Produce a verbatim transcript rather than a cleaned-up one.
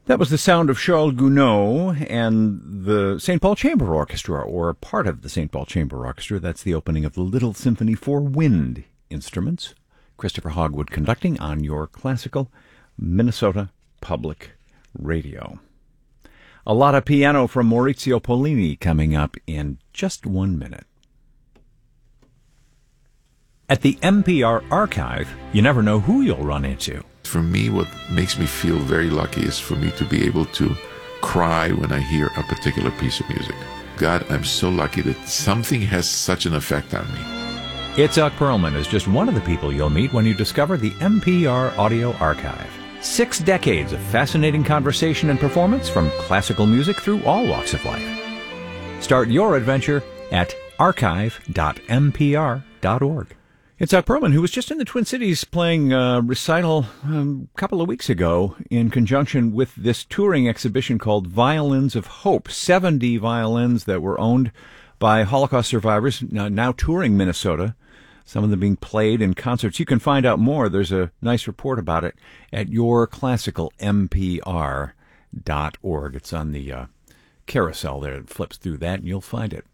That was the sound of Charles Gounod and the Saint Paul Chamber Orchestra, or part of the Saint Paul Chamber Orchestra. That's the opening of the Little Symphony for Wind Instruments. Christopher Hogwood conducting on your classical Minnesota Public Radio. A lot of piano from Maurizio Pollini coming up in just one minute. At the N P R Archive, you never know who you'll run into. For me, what makes me feel very lucky is for me to be able to cry when I hear a particular piece of music. God, I'm so lucky that something has such an effect on me. Itzhak Perlman is just one of the people you'll meet when you discover the N P R Audio Archive. Six decades of fascinating conversation and performance from classical music through all walks of life. Start your adventure at archive dot n p r dot org. Itzhak Perlman, who was just in the Twin Cities playing a recital um, a couple of weeks ago in conjunction with this touring exhibition called Violins of Hope. seventy violins that were owned by Holocaust survivors, now, now touring Minnesota, some of them being played in concerts. You can find out more. There's a nice report about it at your classical n p r dot org. It's on the uh, carousel there. It flips through that, and you'll find it.